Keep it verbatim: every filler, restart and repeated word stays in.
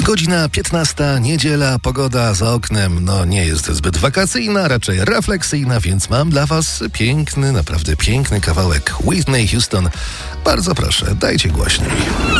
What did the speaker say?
Godzina piętnasta, niedziela, pogoda za oknem, no nie jest zbyt wakacyjna, raczej refleksyjna, więc mam dla was piękny, naprawdę piękny kawałek Whitney Houston. Bardzo proszę, dajcie głośniej.